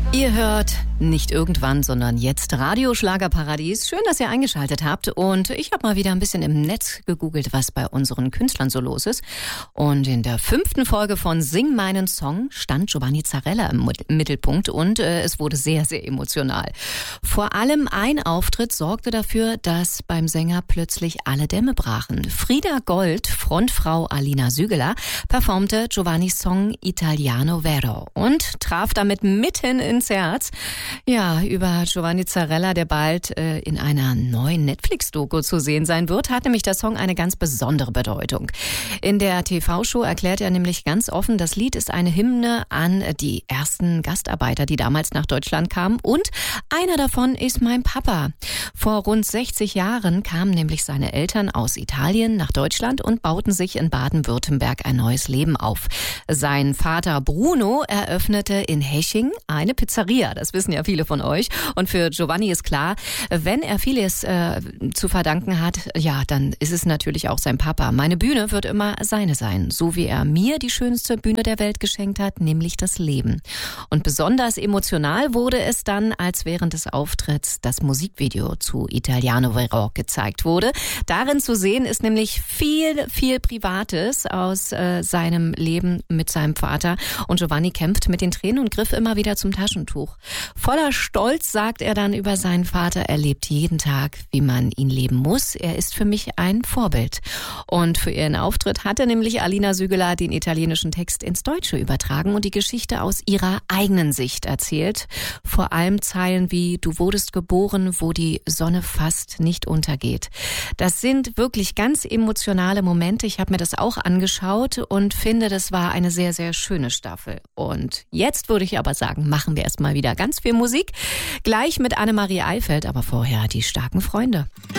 Ihr hört nicht irgendwann, sondern jetzt Radio Schlagerparadies. Schön, dass ihr eingeschaltet habt. Und ich habe mal wieder ein bisschen im Netz gegoogelt, was bei unseren Künstlern so los ist. Und in der 5. Folge von Sing meinen Song stand Giovanni Zarella im Mittelpunkt und es wurde sehr, sehr emotional. Vor allem ein Auftritt sorgte dafür, dass beim Sänger plötzlich alle Dämme brachen. Frida Gold, Frontfrau Alina Sügeler, performte Giovannis Song Italiano Vero und traf damit mitten ins Herz. Ja, über Giovanni Zarella, der bald in einer neuen Netflix-Doku zu sehen sein wird, hat nämlich der Song eine ganz besondere Bedeutung. In der TV-Show erklärt er nämlich ganz offen, das Lied ist eine Hymne an die ersten Gastarbeiter, die damals nach Deutschland kamen. Und einer davon ist mein Papa. Vor rund 60 Jahren kamen nämlich seine Eltern aus Italien nach Deutschland und bauten sich in Baden-Württemberg ein neues Leben auf. Sein Vater Bruno eröffnete in Heching eine Pizzeria. Das wissen ja viele von euch. Und für Giovanni ist klar, wenn er vieles zu verdanken hat, ja, dann ist es natürlich auch sein Papa. Meine Bühne wird immer seine sein, so wie er mir die schönste Bühne der Welt geschenkt hat, nämlich das Leben. Und besonders emotional wurde es dann, als während des Auftritts das Musikvideo zu Italiano Vero gezeigt wurde. Darin zu sehen ist nämlich viel, viel Privates aus seinem Leben mit seinem Vater. Und Giovanni kämpft mit den Tränen und griff immer wieder zum Taschentuch. Voller Stolz sagt er dann über seinen Vater, er lebt jeden Tag, wie man ihn leben muss. Er ist für mich ein Vorbild. Und für ihren Auftritt hatte nämlich Alina Sügeler den italienischen Text ins Deutsche übertragen und die Geschichte aus ihrer eigenen Sicht erzählt. Vor allem Zeilen wie „Du wurdest geboren, wo die Sonne fast nicht untergeht". Das sind wirklich ganz emotionale Momente. Ich habe mir das auch angeschaut und finde, das war eine sehr, sehr schöne Staffel. Und jetzt würde ich aber sagen, machen wir erstmal wieder ganz viel Musik. Gleich mit Annemarie Eifeld, aber vorher die starken Freunde.